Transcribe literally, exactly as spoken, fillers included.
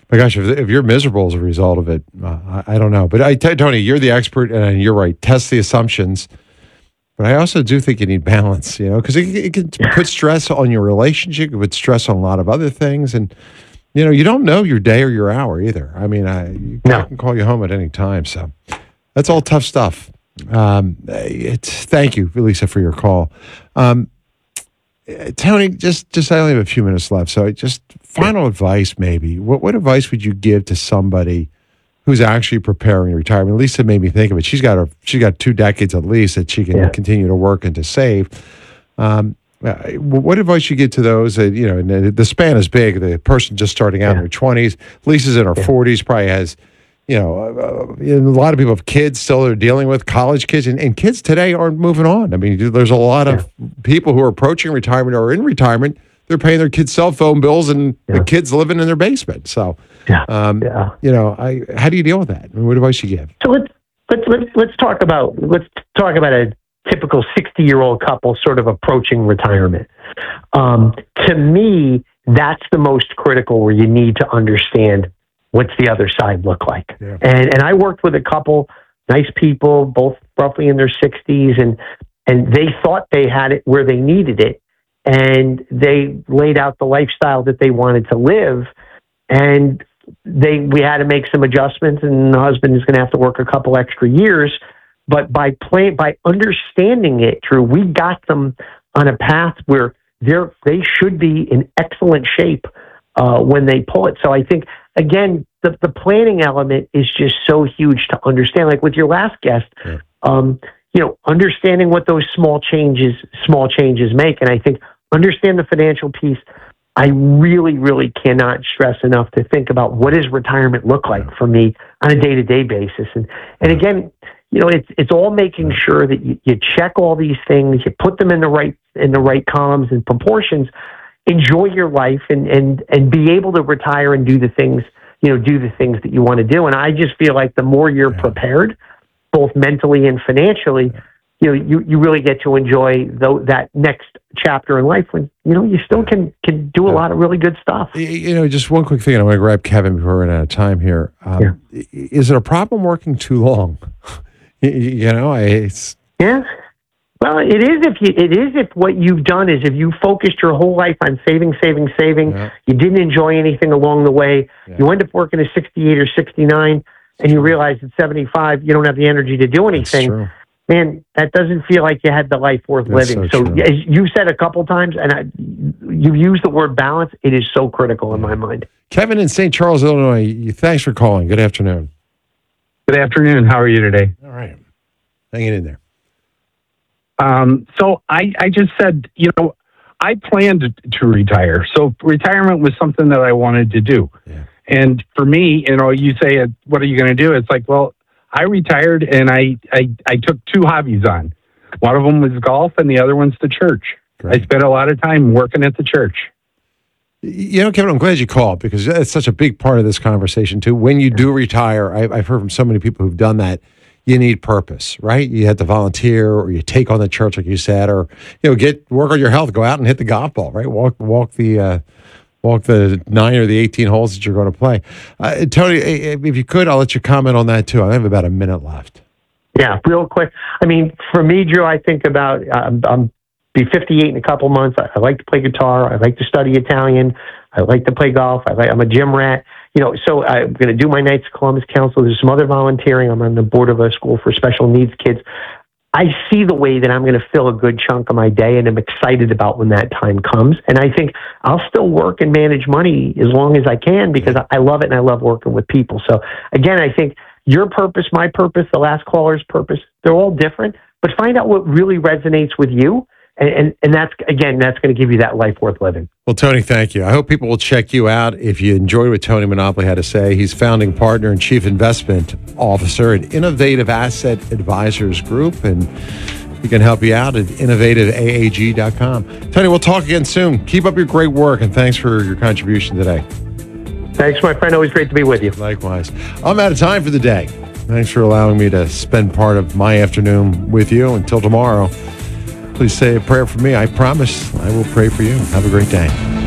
My gosh, if, if you're miserable as a result of it, uh, I, I don't know. But I, Tony, you're the expert, and you're right. Test the assumptions. But I also do think you need balance, you know, because it, it can put stress on your relationship. It can put stress on a lot of other things. And, you know, you don't know your day or your hour either. I mean, I, no. I can call you home at any time. So that's all tough stuff. Um, it's, thank you, Lisa, for your call. Um, Tony, just, just I only have a few minutes left. So just final advice, maybe. What, what advice would you give to somebody who's actually preparing retirement? Lisa made me think of it. She's got a, she's got two decades at least that she can yeah. continue to work and to save. Um, what advice you give to those that, you know, and the span is big. The person just starting out yeah. in their twenties, Lisa's in her yeah. forties, probably has, you know, uh, a lot of people have kids still they're dealing with, college kids, and, and kids today aren't moving on. I mean, there's a lot of yeah. people who are approaching retirement or in retirement. They're paying their kids' cell phone bills, and yeah. the kids living in their basement. So, yeah. Um, yeah. you know, I how do you deal with that? I mean, what advice you give? So let's let's let's let's talk about let's talk about a typical sixty-year-old couple sort of approaching retirement. Um, to me, that's the most critical, where you need to understand what's the other side look like. Yeah. And and I worked with a couple, nice people, both roughly in their sixties, and and they thought they had it where they needed it. And they laid out the lifestyle that they wanted to live, and they we had to make some adjustments. And the husband is going to have to work a couple extra years, but by play, by understanding it, Drew, we got them on a path where they're they should be in excellent shape uh, when they pull it. So I think again, the the planning element is just so huge to understand. Like with your last guest. Yeah. Um, you know, understanding what those small changes, small changes make. And I think understand the financial piece. I really, really cannot stress enough to think about what does retirement look like for me on a day-to-day basis. And, and again, you know, it's, it's all making sure that you, you check all these things, you put them in the right, in the right columns and proportions, enjoy your life and, and, and be able to retire and do the things, you know, do the things that you want to do. And I just feel like the more you're yeah. prepared, both mentally and financially, you know, you, you really get to enjoy the, that next chapter in life when, you know, you still can, can do a lot of really good stuff. You know, just one quick thing. I want to grab Kevin before we run out of time here. Um, yeah. Is it a problem working too long? you know, I, it's... Yeah. Well, it is if you, it is if what you've done is if you focused your whole life on saving, saving, saving, yeah. you didn't enjoy anything along the way, yeah. you end up working at sixty-eight or sixty-nine, and you realize at seventy-five you don't have the energy to do anything, man, that doesn't feel like you had the life worth That's living. So, so as you said a couple times, and I, you used the word balance, it is so critical in my mind. Kevin in Saint Charles, Illinois, thanks for calling. Good afternoon. Good afternoon. How are you today? All right. Hanging in there. Um, so I, I just said, you know, I planned to, to retire. So retirement was something that I wanted to do. Yeah. And for me, you know, you say, what are you going to do? It's like, well, I retired and I, I, I took two hobbies on. One of them was golf and the other one's the church. Great. I spent a lot of time working at the church. You know, Kevin, I'm glad you called because it's such a big part of this conversation too. When you do retire, I, I've heard from so many people who've done that. You need purpose, right? You have to volunteer, or you take on the church, like you said, or you know, get work on your health. Go out and hit the golf ball, right? Walk, walk the, uh, walk the nine or the eighteen holes that you're going to play. Uh, Tony, if you could, I'll let you comment on that too. I have about a minute left. Yeah, real quick. I mean, for me, Drew, I think about um, I'm be fifty-eight in a couple months. I, I like to play guitar. I like to study Italian. I like to play golf. I like, I'm a gym rat. You know, so I'm going to do my Knights of Columbus Council. There's some other volunteering. I'm on the board of a school for special needs kids. I see the way that I'm going to fill a good chunk of my day, and I'm excited about when that time comes. And I think I'll still work and manage money as long as I can because I love it and I love working with people. So again, I think your purpose, my purpose, the last caller's purpose, they're all different, but find out what really resonates with you. And, and, and that's, again, that's going to give you that life worth living. Well, Tony, thank you. I hope people will check you out. If you enjoyed what Tony Monopoly had to say, he's founding partner and chief investment officer at Innovative Asset Advisors Group, and he can help you out at innovative a a g dot com. Tony, we'll talk again soon. Keep up your great work, and thanks for your contribution today. Thanks, my friend. Always great to be with you. Likewise. I'm out of time for the day. Thanks for allowing me to spend part of my afternoon with you. Until tomorrow, please say a prayer for me. I promise I will pray for you. Have a great day.